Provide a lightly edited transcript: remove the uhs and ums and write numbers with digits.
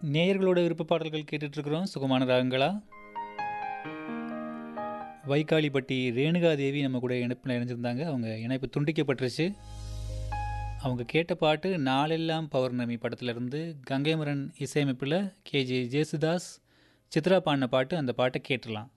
நேயர்களோட விருப்ப பாடல்கள் கேட்டுட்ருக்குறோம். சுகமான ராகங்களா. வைக்காளிப்பட்டி ரேணுகாதேவி நம்ம கூட இணைப்பில் இணைஞ்சிருந்தாங்க. அவங்க இணைப்பு துண்டிக்கப்பட்டுருச்சு. அவங்க கேட்ட பாட்டு நாளெல்லாம் பௌர்ணமி படத்துலேருந்து கங்கைமரன் இசையமைப்பில் கேஜே ஜேசுதாஸ் சித்ரா பாடின பாட்டு. அந்த பாட்டை கேட்டுடலாம்.